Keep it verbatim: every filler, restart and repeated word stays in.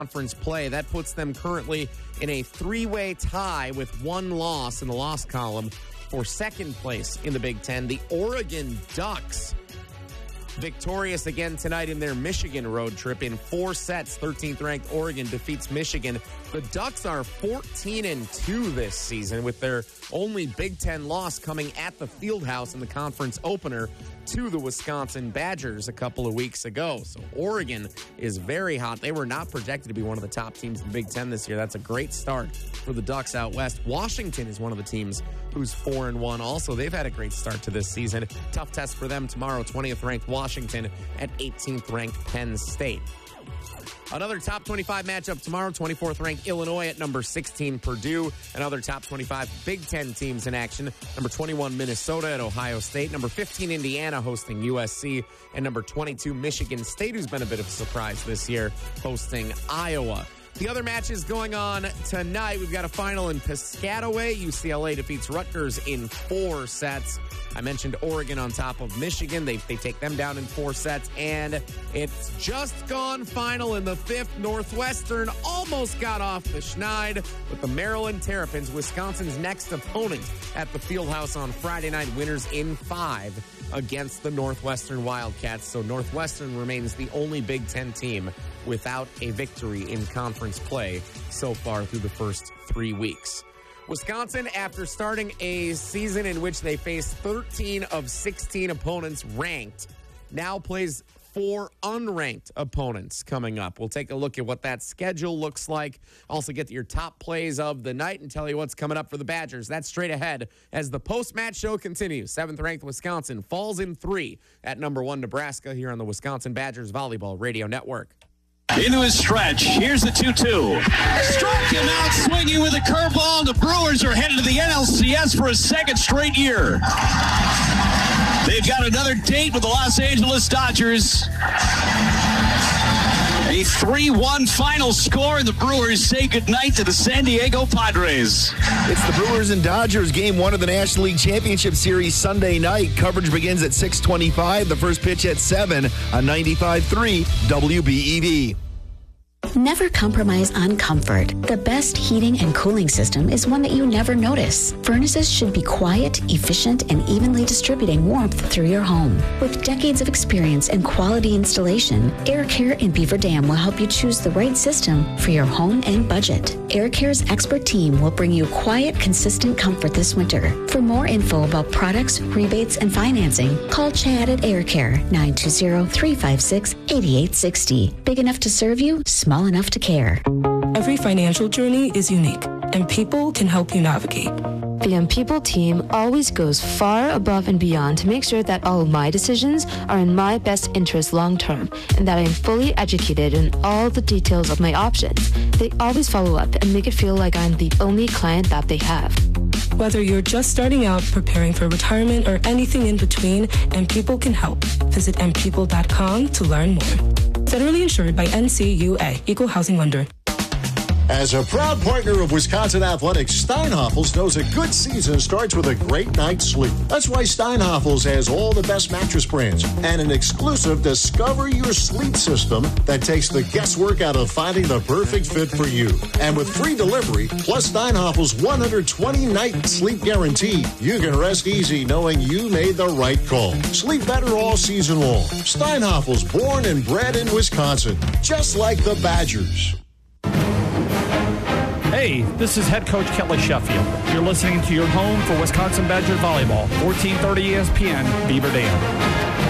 conference play. That puts them currently in a three-way tie with one loss in the loss column for second place in the Big Ten. The Oregon Ducks, victorious again tonight in their Michigan road trip in four sets. thirteenth-ranked Oregon defeats Michigan. The Ducks are fourteen and two this season, with their only Big Ten loss coming at the Fieldhouse in the conference opener to the Wisconsin Badgers a couple of weeks ago. So Oregon is very hot. They were not projected to be one of the top teams in the Big Ten this year. That's a great start for the Ducks out west. Washington is one of the teams who's four and one. Also, they've had a great start to this season. Tough test for them tomorrow. twentieth-ranked Washington at eighteenth-ranked Penn State. Another top twenty-five matchup tomorrow. twenty-fourth-ranked Illinois at number sixteen Purdue. Another top twenty-five Big Ten teams in action. Number twenty-one Minnesota at Ohio State. Number fifteen Indiana hosting U S C. And number twenty-two Michigan State, who's been a bit of a surprise this year, hosting Iowa. The other matches going on tonight. We've got a final in Piscataway. U C L A defeats Rutgers in four sets. I mentioned Oregon on top of Michigan. They, they take them down in four sets. And it's just gone final in the fifth. Northwestern almost got off the schneid with the Maryland Terrapins, Wisconsin's next opponent at the Fieldhouse on Friday night. Winners in five against the Northwestern Wildcats. So Northwestern remains the only Big Ten team without a victory in conference play so far through the first three weeks. Wisconsin, after starting a season in which they faced thirteen of sixteen opponents ranked, now plays four unranked opponents coming up. We'll take a look at what that schedule looks like. Also get to your top plays of the night and tell you what's coming up for the Badgers. That's straight ahead as the post-match show continues. seventh-ranked Wisconsin falls in three at number one Nebraska here on the Wisconsin Badgers Volleyball Radio Network. Into his stretch. Here's the two two. Struck him out swinging with a curveball. The Brewers are headed to the N L C S for a second straight year. They've got another date with the Los Angeles Dodgers. A three one final score, and the Brewers say goodnight to the San Diego Padres. It's the Brewers and Dodgers game one of the National League Championship Series Sunday night. Coverage begins at six twenty-five. The first pitch at seven on ninety-five point three W B E V. Never compromise on comfort. The best heating and cooling system is one that you never notice. Furnaces should be quiet, efficient, and evenly distributing warmth through your home. With decades of experience and quality installation, Air Care in Beaver Dam will help you choose the right system for your home and budget. Air Care's expert team will bring you quiet, consistent comfort this winter. For more info about products, rebates, and financing, call Chad at Air Care, nine two zero, three five six, eight eight six zero. Big enough to serve you, small enough to care. Every financial journey is unique, and People can help you navigate. The M People team always goes far above and beyond to make sure that all of my decisions are in my best interest long term, and that I am fully educated in all the details of my options. They always follow up and make it feel like I'm the only client that they have. Whether you're just starting out, preparing for retirement, or anything in between, M People can help. Visit m people dot com to learn more. Federally insured by N C U A, Equal Housing Lender. As a proud partner of Wisconsin Athletics, Steinhoffels knows a good season starts with a great night's sleep. That's why Steinhoffels has all the best mattress brands and an exclusive Discover Your Sleep system that takes the guesswork out of finding the perfect fit for you. And with free delivery, plus Steinhoffels' one hundred twenty night sleep guarantee, you can rest easy knowing you made the right call. Sleep better all season long. Steinhoffels, born and bred in Wisconsin, just like the Badgers. Hey, this is head coach Kelly Sheffield. You're listening to your home for Wisconsin Badger Volleyball, fourteen thirty E S P N, Beaver Dam.